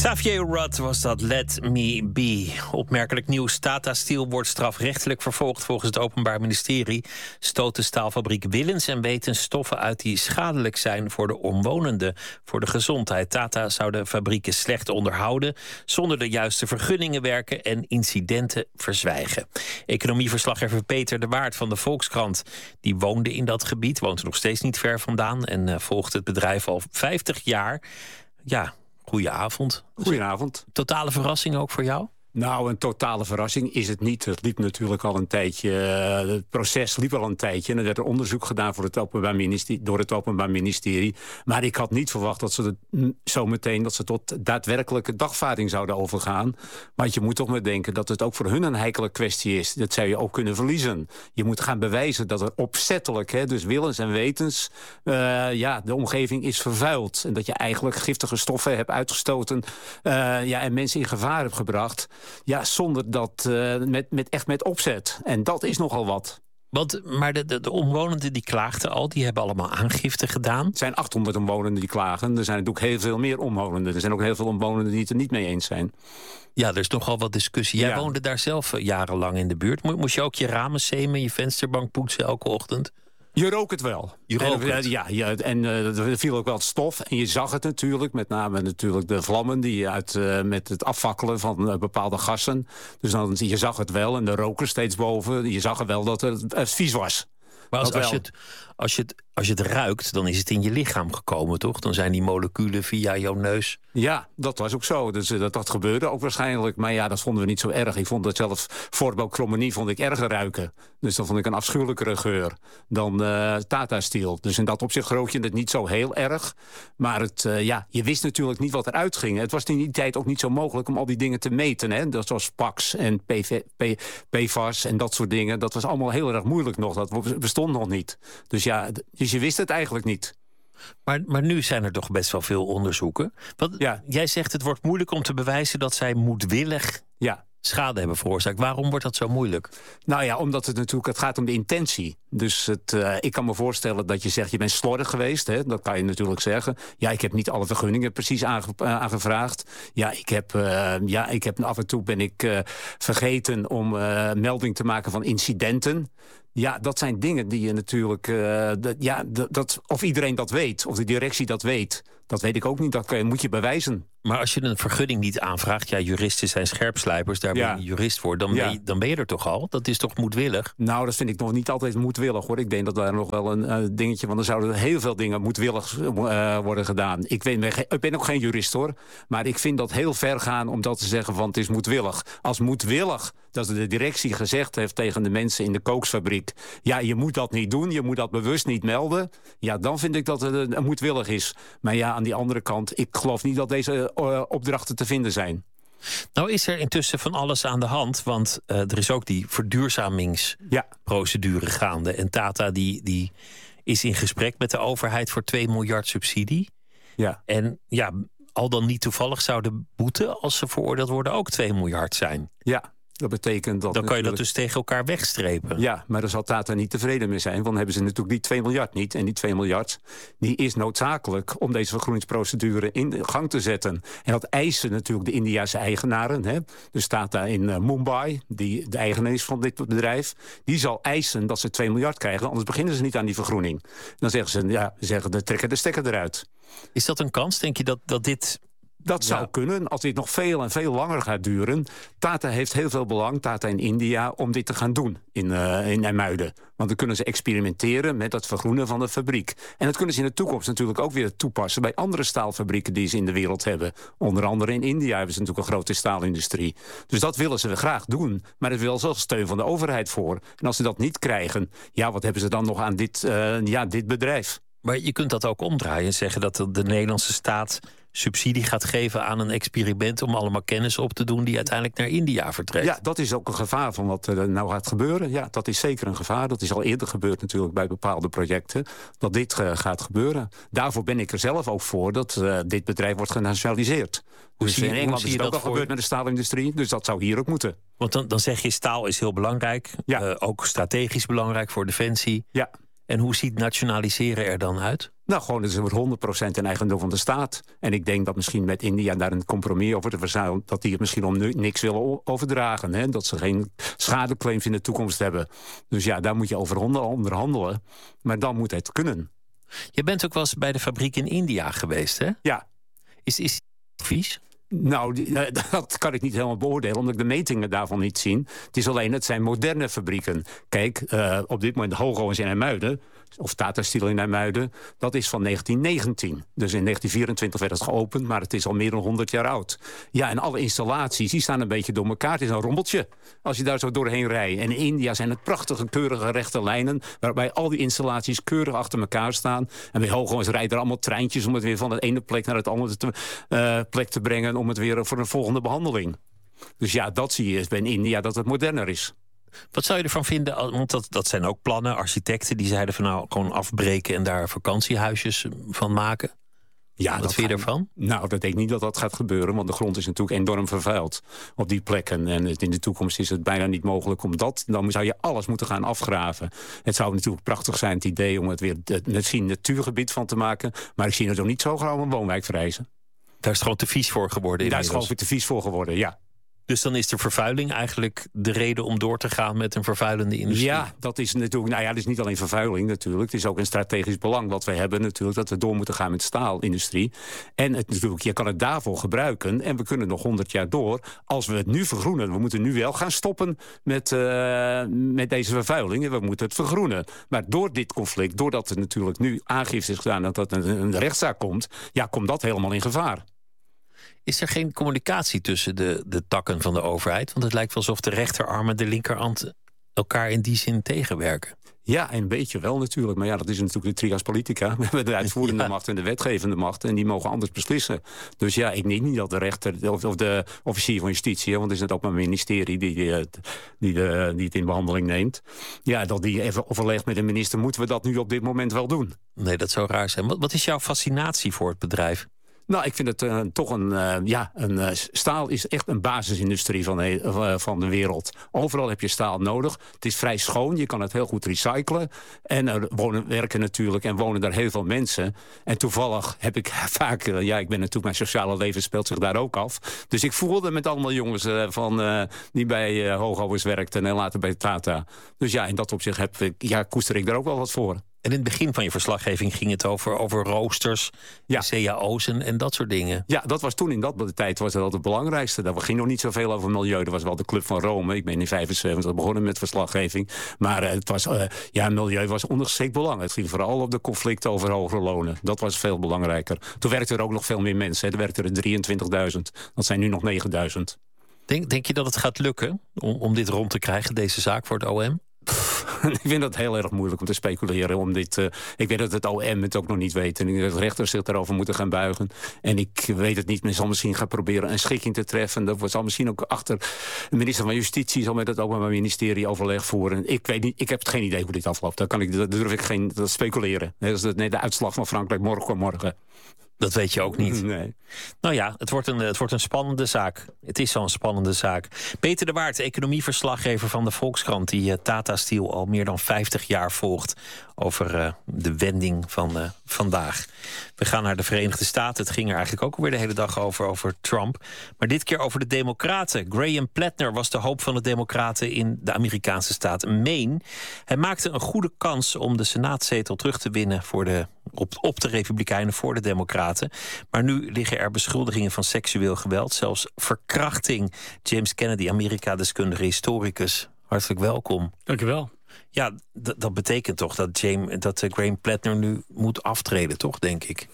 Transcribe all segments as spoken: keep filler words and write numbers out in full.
Xavier Rudd was dat, Let Me Be. Opmerkelijk nieuws. Tata Steel wordt strafrechtelijk vervolgd volgens het Openbaar Ministerie. Stoot de staalfabriek willens en wetens stoffen uit die schadelijk zijn voor de omwonenden, voor de gezondheid. Tata zou de fabrieken slecht onderhouden, zonder de juiste vergunningen werken en incidenten verzwijgen. Economieverslaggever Peter de Waard van de Volkskrant, die woonde in dat gebied, woont er nog steeds niet ver vandaan en uh, volgt het bedrijf al vijftig jaar. Ja, goedenavond. Goedenavond. Totale verrassing ook voor jou? Nou, een totale verrassing is het niet. Het liep natuurlijk al een tijdje. Uh, het proces liep al een tijdje. En er werd er onderzoek gedaan voor het Openbaar Ministerie, door het Openbaar Ministerie. Maar ik had niet verwacht dat ze het, zo meteen dat ze tot daadwerkelijke dagvaarding zouden overgaan. Want je moet toch maar denken dat het ook voor hun een heikele kwestie is. Dat zou je ook kunnen verliezen. Je moet gaan bewijzen dat er opzettelijk, hè, dus willens en wetens, uh, ja, de omgeving is vervuild. En dat je eigenlijk giftige stoffen hebt uitgestoten, uh, ja, en mensen in gevaar hebt gebracht. Ja, zonder dat, uh, met, met, echt met opzet. En dat is nogal wat. Want, maar de, de, de omwonenden die klaagden al, die hebben allemaal aangifte gedaan. Er zijn achthonderd omwonenden die klagen. Er zijn natuurlijk heel veel meer omwonenden. Er zijn ook heel veel omwonenden die het er niet mee eens zijn. Ja, er is nogal wat discussie. Jij ja. woonde daar zelf jarenlang in de buurt. Moest je ook je ramen zemen, je vensterbank poetsen elke ochtend? Je rook het wel. Je rook en, het. Ja, ja, en uh, er viel ook wel het stof. En je zag het natuurlijk. Met name natuurlijk de vlammen die uit, uh, met het afvakkelen van uh, bepaalde gassen. Dus dan, je zag het wel. En de roker steeds boven. Je zag er wel dat het, het vies was. Maar als, als, je het, als, je het, als je het ruikt, dan is het in je lichaam gekomen, toch? Dan zijn die moleculen via jouw neus. Ja, dat was ook zo. Dus uh, dat, dat gebeurde ook waarschijnlijk. Maar ja, dat vonden we niet zo erg. Ik vond dat zelf voortbouwchromanie vond ik erger ruiken. Dus dat vond ik een afschuwelijkere geur dan uh, Tata Steel. Dus in dat opzicht rook je het niet zo heel erg. Maar het, uh, ja, je wist natuurlijk niet wat eruit ging. Het was in die tijd ook niet zo mogelijk om al die dingen te meten. Hè? Dat was Pax en P F A S en dat soort dingen. Dat was allemaal heel erg moeilijk nog. Dat bestond nog niet. Dus ja, dus je wist het eigenlijk niet. Maar, maar nu zijn er toch best wel veel onderzoeken. Want ja. Jij zegt het wordt moeilijk om te bewijzen dat zij moedwillig ja. schade hebben veroorzaakt. Waarom wordt dat zo moeilijk? Nou ja, omdat het natuurlijk het gaat om de intentie. Dus het, uh, ik kan me voorstellen dat je zegt, je bent slordig geweest. Hè? Dat kan je natuurlijk zeggen. Ja, ik heb niet alle vergunningen precies aange, uh, aangevraagd. Ja, ik heb, uh, ja, ik heb af en toe ben ik uh, vergeten om uh, melding te maken van incidenten. Ja, dat zijn dingen die je natuurlijk... Uh, dat, ja, dat, of iedereen dat weet, of de directie dat weet, dat weet ik ook niet. Dat kan, moet je bewijzen. Maar als je een vergunning niet aanvraagt, ja, juristen zijn scherpslijpers, daar ja. ben je jurist voor, dan, ja. ben je, dan ben je er toch al? Dat is toch moedwillig? Nou, dat vind ik nog niet altijd moedwillig, hoor. Ik denk dat daar nog wel een uh, dingetje, want er zouden heel veel dingen moedwillig uh, worden gedaan. Ik, weet, ik ben ook geen jurist, hoor. Maar ik vind dat heel ver gaan om dat te zeggen van het is moedwillig. Als moedwillig dat de directie gezegd heeft tegen de mensen in de kooksfabriek, ja, je moet dat niet doen, je moet dat bewust niet melden. Ja, dan vind ik dat het uh, moedwillig is. Maar ja, aan die andere kant, ik geloof niet dat deze uh, opdrachten te vinden zijn. Nou is er intussen van alles aan de hand, want uh, er is ook die verduurzamingsprocedure ja. gaande. En Tata die, die is in gesprek met de overheid voor twee miljard subsidie. Ja. En ja, al dan niet toevallig zou de boete, als ze veroordeeld worden, ook twee miljard zijn. Ja. Dat betekent dat dan kan je dat dus tegen elkaar wegstrepen. Ja, maar daar zal Tata niet tevreden mee zijn. Want dan hebben ze natuurlijk die twee miljard niet. En die twee miljard die is noodzakelijk om deze vergroeningsprocedure in gang te zetten. En dat eisen natuurlijk de Indiase eigenaren. Hè. Dus Tata in uh, Mumbai, die de eigenaar is van dit bedrijf, die zal eisen dat ze twee miljard krijgen. Anders beginnen ze niet aan die vergroening. Dan zeggen ze, ja, zeggen de trekken de stekker eruit. Is dat een kans? Denk je dat, dat dit... Dat zou ja. kunnen, als dit nog veel en veel langer gaat duren. Tata heeft heel veel belang, Tata in India, om dit te gaan doen in, uh, in IJmuiden. Want dan kunnen ze experimenteren met het vergroenen van de fabriek. En dat kunnen ze in de toekomst natuurlijk ook weer toepassen bij andere staalfabrieken die ze in de wereld hebben. Onder andere in India hebben ze natuurlijk een grote staalindustrie. Dus dat willen ze graag doen, maar er wil zelfs steun van de overheid voor. En als ze dat niet krijgen, ja, wat hebben ze dan nog aan dit, uh, ja, dit bedrijf? Maar je kunt dat ook omdraaien en zeggen dat de Nederlandse staat subsidie gaat geven aan een experiment om allemaal kennis op te doen die uiteindelijk naar India vertrekt. Ja, dat is ook een gevaar van wat er nou gaat gebeuren. Ja, dat is zeker een gevaar. Dat is al eerder gebeurd natuurlijk bij bepaalde projecten, dat dit uh, gaat gebeuren. Daarvoor ben ik er zelf ook voor dat uh, dit bedrijf wordt genationaliseerd. Dus zie, in Engeland is het ook al voor... gebeurd met de staalindustrie, dus dat zou hier ook moeten. Want dan, dan zeg je staal is heel belangrijk, ja. uh, ook strategisch belangrijk voor defensie. Ja. En hoe ziet nationaliseren er dan uit? Nou, gewoon dat ze voor honderd procent in eigendom van de staat. En ik denk dat misschien met India daar een compromis over te verzuilen, dat die het misschien om niks willen overdragen. Hè? Dat ze geen schadeclaims in de toekomst hebben. Dus ja, daar moet je over onderhandelen. Maar dan moet het kunnen. Je bent ook wel eens bij de fabriek in India geweest, hè? Ja. Is, is het vies? Nou, dat kan ik niet helemaal beoordelen, omdat ik de metingen daarvan niet zie. Het is alleen, het zijn moderne fabrieken. Kijk, uh, op dit moment Hogo is in IJmuiden, of Tata Steel in IJmuiden, dat is van negentien negentien. Dus in negentien vierentwintig werd het geopend, maar het is al meer dan honderd jaar oud. Ja, en alle installaties, die staan een beetje door elkaar. Het is een rommeltje, als je daar zo doorheen rijdt. En in India zijn het prachtige, keurige rechte lijnen, waarbij al die installaties keurig achter elkaar staan. En bij Hogo rijden er allemaal treintjes om het weer van de ene plek naar het andere te, uh, plek te brengen, om het weer voor een volgende behandeling. Dus ja, dat zie je bij India, dat het moderner is. Wat zou je ervan vinden? Want dat, dat zijn ook plannen, architecten die zeiden van nou gewoon afbreken en daar vakantiehuisjes van maken. Ja, wat vind je ervan? Nou, dat denk ik niet dat dat gaat gebeuren, want de grond is natuurlijk enorm vervuild op die plekken. En in de toekomst is het bijna niet mogelijk om dat. Dan zou je alles moeten gaan afgraven. Het zou natuurlijk prachtig zijn, het idee om het weer een natuurgebied van te maken. Maar ik zie het ook niet zo gauw een woonwijk verrijzen. Daar is het gewoon te vies voor geworden. Daar is gewoon weer te vies voor geworden, ja. Dus dan is de vervuiling eigenlijk de reden om door te gaan met een vervuilende industrie? Ja, dat is natuurlijk. Nou ja, het is niet alleen vervuiling natuurlijk. Het is ook een strategisch belang wat wij hebben natuurlijk, dat we door moeten gaan met de staalindustrie. En het, natuurlijk, je kan het daarvoor gebruiken. En we kunnen nog honderd jaar door. Als we het nu vergroenen. We moeten nu wel gaan stoppen met, uh, met deze vervuiling. En we moeten het vergroenen. Maar door dit conflict, doordat er natuurlijk nu aangifte is gedaan dat dat een, een rechtszaak komt, ja, komt dat helemaal in gevaar. Is er geen communicatie tussen de, de takken van de overheid? Want het lijkt wel alsof de rechterarm en de linkerarm elkaar in die zin tegenwerken. Ja, een beetje wel natuurlijk. Maar ja, dat is natuurlijk de trias politica. We hebben de uitvoerende ja. macht en de wetgevende macht. En die mogen anders beslissen. Dus ja, ik denk niet dat de rechter of de officier van justitie, want het is het ook maar een ministerie die, die, die, de, die het in behandeling neemt, ja, dat die even overlegt met de minister. Moeten we dat nu op dit moment wel doen? Nee, dat zou raar zijn. Wat, wat is jouw fascinatie voor het bedrijf? Nou, ik vind het uh, toch een... Uh, ja, een uh, staal is echt een basisindustrie van de, uh, van de wereld. Overal heb je staal nodig. Het is vrij schoon, je kan het heel goed recyclen. En er wonen, werken natuurlijk en wonen daar heel veel mensen. En toevallig heb ik vaak... Uh, ja, ik ben natuurlijk... Mijn sociale leven speelt zich daar ook af. Dus ik voelde met allemaal jongens uh, van, uh, die bij uh, Hoogovens werkten en later bij Tata. Dus ja, in dat opzicht heb ik, ja, koester ik daar ook wel wat voor. En in het begin van je verslaggeving ging het over, over roosters, ja. C A O's en, en dat soort dingen. Ja, dat was toen in dat de tijd was dat het belangrijkste. Daar ging nog niet zoveel over milieu. Dat was wel de Club van Rome. Ik ben in vijfenzeventig begonnen met verslaggeving. Maar uh, het was, uh, ja, milieu was ondergeschikt belang. Het ging vooral op de conflicten over hogere lonen. Dat was veel belangrijker. Toen werkten er ook nog veel meer mensen. Hè. Er werkten er drieëntwintigduizend. Dat zijn nu nog negenduizend. Denk, denk je dat het gaat lukken om, om dit rond te krijgen, deze zaak voor het O M? Ik vind dat heel erg moeilijk om te speculeren. Om dit, uh, ik weet dat het O M het ook nog niet weet. En de rechters zich daarover moeten gaan buigen. En ik weet het niet. Men zal misschien gaan proberen een schikking te treffen. Dat zal misschien ook achter de minister van Justitie zal met het Openbaar Ministerie overleg voeren. Ik weet niet. Ik heb geen idee hoe dit afloopt. Daar kan ik, dat durf ik geen dat speculeren. Dat is net de uitslag van Frankrijk morgen morgen. Dat weet je ook niet. Nee. Nou ja, het wordt, een, het wordt een spannende zaak. Het is zo'n spannende zaak. Peter de Waard, economieverslaggever van de Volkskrant, die uh, Tata Steel al meer dan vijftig jaar volgt over uh, de wending van uh, vandaag. We gaan naar de Verenigde Staten. Het ging er eigenlijk ook alweer de hele dag over, over Trump. Maar dit keer over de Democraten. Graham Plattner was de hoop van de Democraten in de Amerikaanse staat Maine. Hij maakte een goede kans om de senaatzetel terug te winnen voor de, op, op de Republikeinen voor de Democraten. Maar nu liggen er beschuldigingen van seksueel geweld, zelfs verkrachting. James Kennedy, Amerika-deskundige historicus. Hartelijk welkom. Dank u wel. Ja, d- dat betekent toch dat, James, dat uh, Graham Plattner nu moet aftreden, toch, denk ik?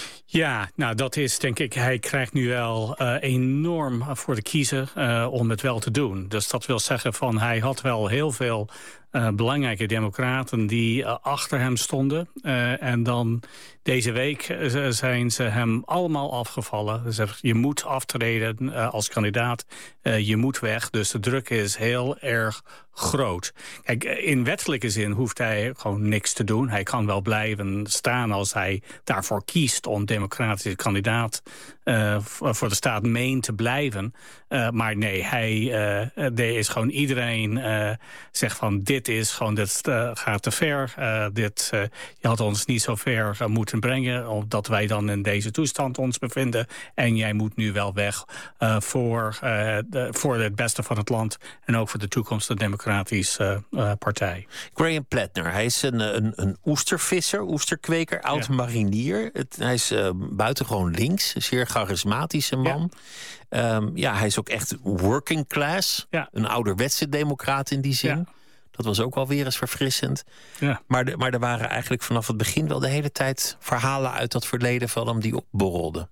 Ja, nou dat is denk ik, hij krijgt nu wel uh, enorm voor de kiezer uh, om het wel te doen. Dus dat wil zeggen van hij had wel heel veel uh, belangrijke democraten die uh, achter hem stonden. Uh, en dan deze week uh, zijn ze hem allemaal afgevallen. Ze zeggen, je moet aftreden uh, als kandidaat, uh, je moet weg. Dus de druk is heel erg groot. Kijk, in wettelijke zin hoeft hij gewoon niks te doen. Hij kan wel blijven staan als hij daarvoor kiest om democratische kandidaat uh, voor de staat Maine te blijven. Uh, maar nee, hij, uh, er is gewoon iedereen uh, zegt van dit dit is gewoon, dit uh, gaat te ver. Uh, dit, uh, je had ons niet zo ver uh, moeten brengen, omdat wij dan in deze toestand ons bevinden. En jij moet nu wel weg uh, voor, uh, de, voor het beste van het land en ook voor de toekomst van de Democratische uh, uh, Partij. Graham Plattner, hij is een, een, een oestervisser, oesterkweker, oud-marinier. Ja. Hij is uh, buitengewoon links, zeer charismatische man. Ja. Um, ja, hij is ook echt working class. Ja. Een ouderwetse democraat in die zin. Ja. Dat was ook wel weer eens verfrissend. Ja. Maar, de, maar er waren eigenlijk vanaf het begin wel de hele tijd verhalen uit dat verleden van hem die opborrelden.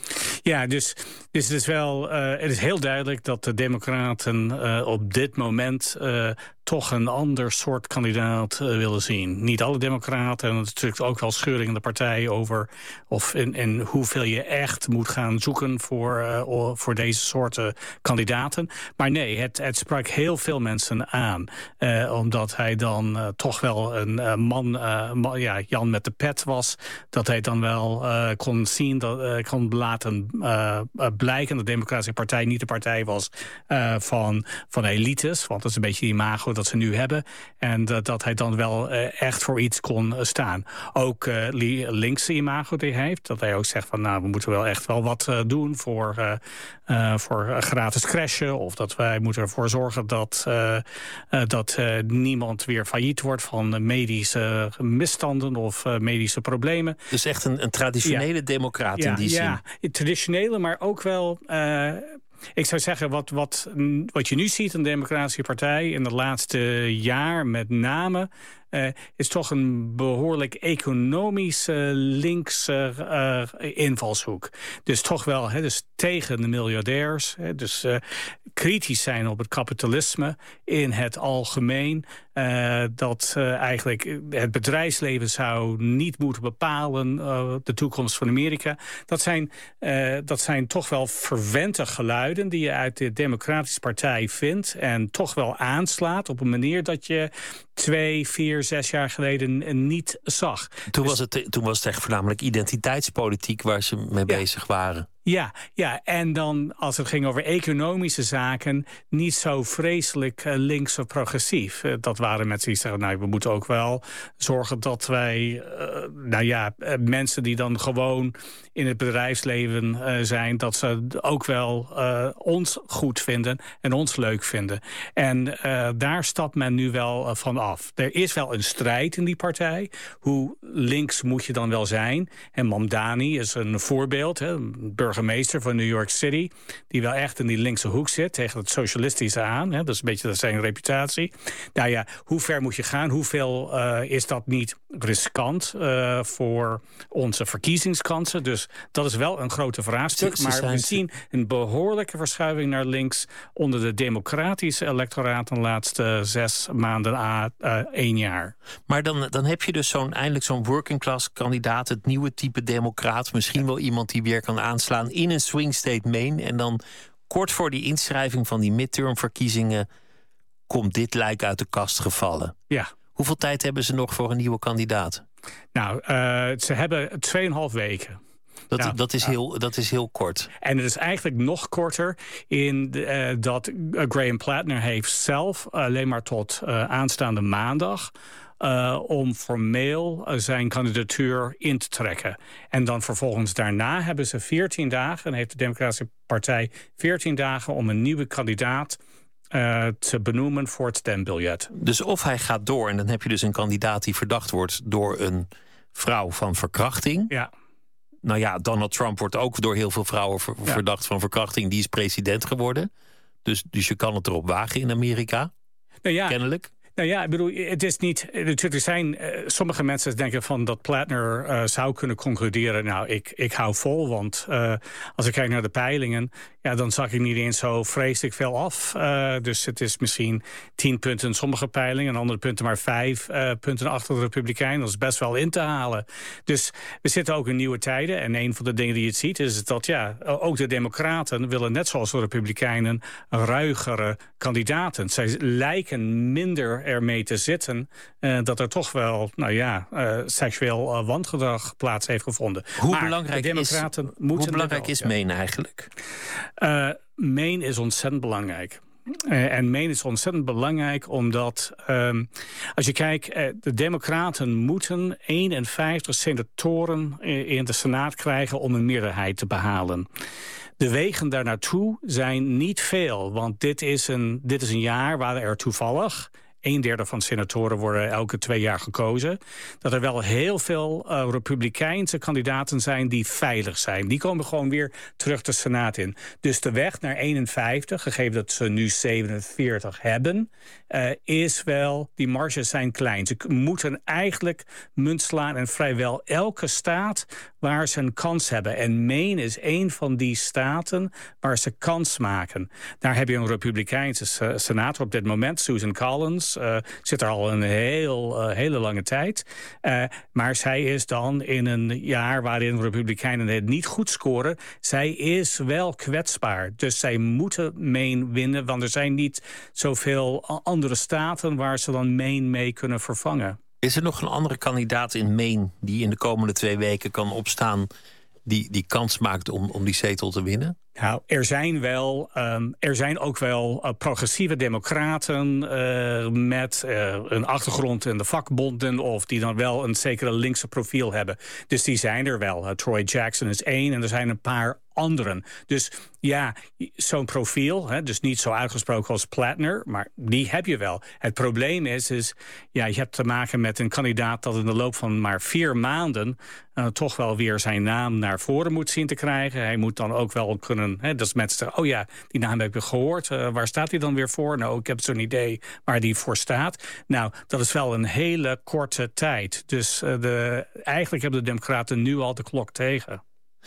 Ja, dus, dus het is wel uh, het is heel duidelijk dat de Democraten uh, op dit moment uh, toch een ander soort kandidaat uh, willen zien. Niet alle Democraten, en het is natuurlijk ook wel scheuring in de partij over of in, in hoeveel je echt moet gaan zoeken voor, uh, voor deze soorten kandidaten. Maar nee, het, het sprak heel veel mensen aan, uh, omdat hij dan uh, toch wel een uh, man, uh, man, ja, Jan met de pet was, dat hij dan wel uh, kon zien, dat uh, kon laten uh, blijken dat de Democratische Partij niet de partij was uh, van, van elites, want dat is een beetje die imago dat ze nu hebben. En uh, dat hij dan wel uh, echt voor iets kon uh, staan. Ook uh, linkse imago die hij heeft. Dat hij ook zegt van nou, we moeten wel echt wel wat uh, doen voor, uh, uh, voor gratis crashen. Of dat wij moeten ervoor zorgen dat, uh, uh, dat uh, niemand weer failliet wordt van medische misstanden of uh, medische problemen. Dus echt een, een traditionele ja. democraat ja, in die ja, zin. Traditionele, maar ook wel. Uh, Ik zou zeggen, wat, wat, wat je nu ziet in de Democratische Partij in de laatste jaar met name, Uh, is toch een behoorlijk economische linkse uh, invalshoek. Dus toch wel, hè, dus tegen de miljardairs. Hè, dus uh, kritisch zijn op het kapitalisme in het algemeen. Uh, dat uh, eigenlijk het bedrijfsleven zou niet moeten bepalen uh, de toekomst van Amerika. Dat zijn, uh, dat zijn toch wel verwente geluiden die je uit de Democratische Partij vindt en toch wel aanslaat op een manier dat je twee, vier, zes jaar geleden niet zag. Toen, dus, was, het, toen was het echt voornamelijk identiteitspolitiek waar ze mee ja. bezig waren. Ja, ja, en dan als het ging over economische zaken, niet zo vreselijk uh, links of progressief. Uh, dat waren mensen die zeggen, nou, we moeten ook wel zorgen dat wij, uh, nou ja, uh, mensen die dan gewoon in het bedrijfsleven uh, zijn, dat ze ook wel uh, ons goed vinden en ons leuk vinden. En uh, daar stapt men nu wel uh, van af. Er is wel een strijd in die partij. Hoe links moet je dan wel zijn? En Mamdani is een voorbeeld, hè, burgemeester van New York City, die wel echt in die linkse hoek zit, tegen het socialistische aan. Hè, dat is een beetje zijn reputatie. Nou ja, hoe ver moet je gaan? Hoeveel uh, is dat niet riskant uh, voor onze verkiezingskansen? Dus dat is wel een grote vraagstuk. Ze, ze maar zijn... we zien een behoorlijke verschuiving naar links onder de democratische electoraat de laatste zes maanden à uh, één jaar. Maar dan, dan heb je dus zo'n eindelijk zo'n working class kandidaat, het nieuwe type democraat, misschien wel iemand die weer kan aanslaan in een swing state Maine. En dan kort voor die inschrijving van die midtermverkiezingen komt dit lijk uit de kast gevallen. Ja. Hoeveel tijd hebben ze nog voor een nieuwe kandidaat? Nou, uh, ze hebben tweeënhalf weken. Dat, nou, dat, is heel, dat is heel kort. En het is eigenlijk nog korter in de, uh, dat Graham Plattner heeft zelf alleen maar tot uh, aanstaande maandag Uh, om formeel uh, zijn kandidatuur in te trekken. En dan vervolgens daarna hebben ze veertien dagen... en heeft de Democratische Partij veertien dagen om een nieuwe kandidaat uh, te benoemen voor het stembiljet. Dus of hij gaat door en dan heb je dus een kandidaat die verdacht wordt door een vrouw van verkrachting. Ja. Nou ja, Donald Trump wordt ook door heel veel vrouwen ver- ja. verdacht van verkrachting. Die is president geworden. Dus, dus je kan het erop wagen in Amerika. Nou ja. Kennelijk. Nou ja, ik bedoel, het is niet. Natuurlijk, er zijn uh, sommige mensen denken van dat Plattner uh, zou kunnen concluderen. Nou, ik, ik hou vol, want uh, als ik kijk naar de peilingen, ja, dan zag ik niet eens zo vreselijk veel af. Uh, dus het is misschien tien punten in sommige peilingen, en andere punten maar vijf uh, punten achter de Republikeinen. Dat is best wel in te halen. Dus we zitten ook in nieuwe tijden. En een van de dingen die je ziet is dat ja, ook de Democraten willen net zoals de Republikeinen ruigere kandidaten. Zij lijken minder ermee te zitten, uh, dat er toch wel, nou ja, uh, seksueel uh, wangedrag plaats heeft gevonden. Hoe maar belangrijk de Democraten is, moeten hoe belangrijk wel, is ja. Maine eigenlijk? Uh, Maine is ontzettend belangrijk. Uh, en Maine is ontzettend belangrijk omdat, um, als je kijkt, uh, de Democraten moeten eenenvijftig senatoren in de Senaat krijgen om een meerderheid te behalen. De wegen daar naartoe zijn niet veel, want dit is een, dit is een jaar waar er toevallig een derde van senatoren worden elke twee jaar gekozen. Dat er wel heel veel uh, Republikeinse kandidaten zijn die veilig zijn. Die komen gewoon weer terug de Senaat in. Dus de weg naar eenenvijftig, gegeven dat ze nu zevenenveertig hebben, uh, is wel, die marges zijn klein. Ze moeten eigenlijk munt slaan en vrijwel elke staat waar ze een kans hebben. En Maine is een van die staten waar ze kans maken. Daar heb je een Republikeinse senator op dit moment, Susan Collins. Uh, zit er al een heel, uh, hele lange tijd. Uh, maar zij is dan in een jaar waarin Republikeinen het niet goed scoren. Zij is wel kwetsbaar. Dus zij moeten Maine winnen, want er zijn niet zoveel andere staten waar ze dan Maine mee kunnen vervangen. Is er nog een andere kandidaat in Maine die in de komende twee weken kan opstaan die, die kans maakt om, om die zetel te winnen? Nou, er zijn wel, um, er zijn ook wel uh, progressieve democraten uh, met uh, een achtergrond in de vakbonden of die dan wel een zekere linkse profiel hebben. Dus die zijn er wel. Uh, Troy Jackson is één en er zijn een paar anderen. Dus ja, zo'n profiel, hè, dus niet zo uitgesproken als Plattner, maar die heb je wel. Het probleem is, is ja, je hebt te maken met een kandidaat dat in de loop van maar vier maanden uh, toch wel weer zijn naam naar voren moet zien te krijgen. Hij moet dan ook wel kunnen, hè, dat mensen zeggen, oh ja, die naam heb ik gehoord. Uh, waar staat hij dan weer voor? Nou, ik heb zo'n idee waar die voor staat. Nou, dat is wel een hele korte tijd. Dus uh, de, eigenlijk hebben de Democraten nu al de klok tegen.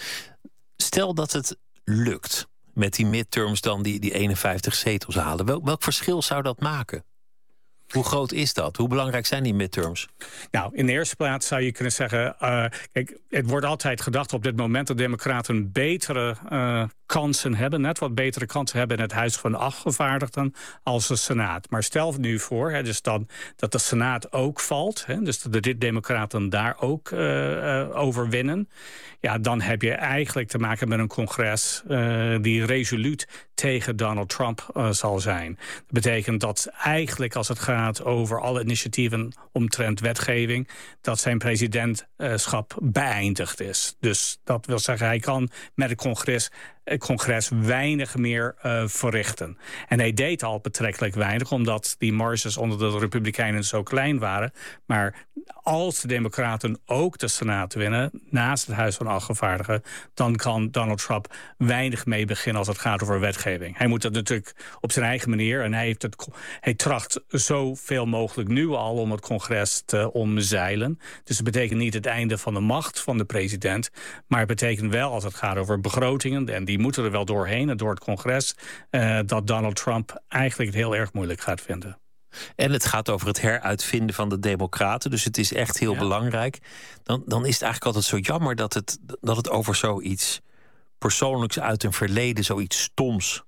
Stel dat het lukt met die midterms dan die, die eenenvijftig zetels halen. Wel, welk verschil zou dat maken? Hoe groot is dat? Hoe belangrijk zijn die midterms? Nou, in de eerste plaats zou je kunnen zeggen, Uh, kijk, het wordt altijd gedacht op dit moment dat democraten betere uh, kansen hebben, net wat betere kansen hebben in het Huis van Afgevaardigden als de Senaat. Maar stel nu voor, hè, dus dan, dat de Senaat ook valt, hè, dus dat de democraten daar ook uh, uh, over winnen. Ja, dan heb je eigenlijk te maken met een congres uh, die resoluut tegen Donald Trump uh, zal zijn. Dat betekent dat eigenlijk als het gaat over alle initiatieven omtrent wetgeving, dat zijn presidentschap beëindigd is. Dus dat wil zeggen, hij kan met het congres, het congres weinig meer uh, verrichten. En hij deed al betrekkelijk weinig, omdat die marges onder de Republikeinen zo klein waren. Maar als de Democraten ook de Senaat winnen, naast het Huis van Afgevaardigden, dan kan Donald Trump weinig mee beginnen als het gaat over wetgeving. Hij moet dat natuurlijk op zijn eigen manier, en hij, heeft het, hij tracht zoveel mogelijk nu al om het congres te omzeilen. Dus het betekent niet het einde van de macht van de president, maar het betekent wel, als het gaat over begrotingen, en die moeten er wel doorheen en door het congres, uh, dat Donald Trump eigenlijk het heel erg moeilijk gaat vinden. En het gaat over het heruitvinden van de democraten. Dus het is echt heel ja. belangrijk. Dan, dan is het eigenlijk altijd zo jammer dat het, dat het over zoiets persoonlijks uit een verleden, zoiets stoms,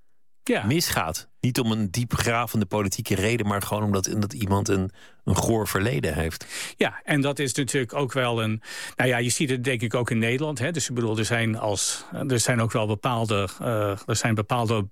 ja. misgaat. Niet om een diepgravende politieke reden, maar gewoon omdat, omdat iemand een, een goor verleden heeft. Ja, en dat is natuurlijk ook wel een. Nou ja, je ziet het denk ik ook in Nederland. Hè? Dus ik bedoel, er zijn, als, er zijn ook wel bepaalde. Uh, er zijn bepaalde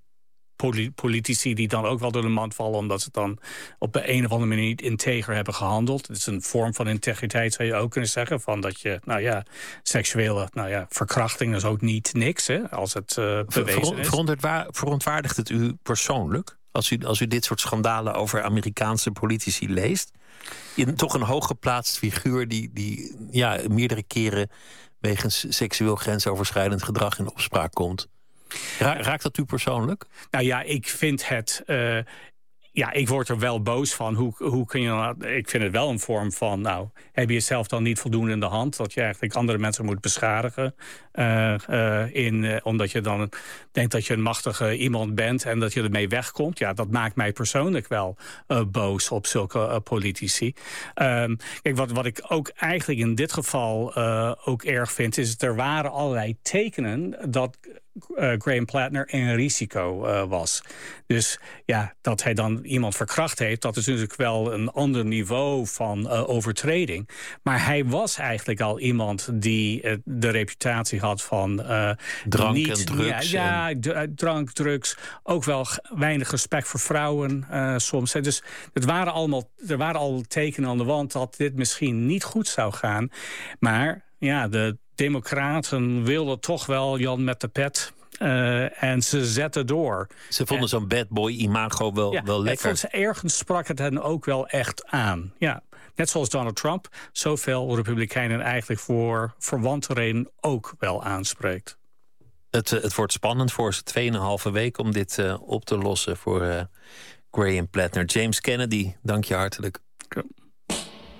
politici die dan ook wel door de mand vallen, omdat ze dan op de een of andere manier niet integer hebben gehandeld. Het is een vorm van integriteit, zou je ook kunnen zeggen, van dat je, nou ja, seksuele, nou ja, verkrachting is ook niet niks, hè, als het uh, bewezen is. Verontwaardigt het u persoonlijk, als u, als u dit soort schandalen over Amerikaanse politici leest? In toch een hooggeplaatst figuur die, die ja, meerdere keren wegens seksueel grensoverschrijdend gedrag in opspraak komt. Ra- raakt dat u persoonlijk? Nou ja, ik vind het. Uh, ja, ik word er wel boos van. Hoe, hoe kun je nou, ik vind het wel een vorm van. Nou, heb je jezelf dan niet voldoende in de hand dat je eigenlijk andere mensen moet beschadigen? Uh, uh, in, uh, omdat je dan denkt dat je een machtige iemand bent en dat je ermee wegkomt. Ja, dat maakt mij persoonlijk wel uh, boos op zulke uh, politici. Um, kijk, wat, wat ik ook eigenlijk in dit geval uh, ook erg vind, is dat er waren allerlei tekenen dat uh, Graham Plattner een risico uh, was. Dus ja, dat hij dan iemand verkracht heeft, dat is natuurlijk wel een ander niveau van uh, overtreding. Maar hij was eigenlijk al iemand die uh, de reputatie had van uh, drank niet, en drugs. Ja, ja d- drank, drugs. Ook wel g- weinig respect voor vrouwen uh, soms. Dus het waren allemaal, er waren al tekenen aan de wand dat dit misschien niet goed zou gaan. Maar ja, de Democraten wilden toch wel Jan met de pet. Uh, en ze zetten door. Ze vonden en, zo'n bad boy imago wel, ja, wel lekker. Volgens ergens sprak het hen ook wel echt aan. Ja, net zoals Donald Trump zoveel Republikeinen eigenlijk voor verwante redenen ook wel aanspreekt. Het, het wordt spannend voor ze tweeënhalve week om dit uh, op te lossen voor uh, Graham Plattner. James Kennedy, dank je hartelijk. Okay.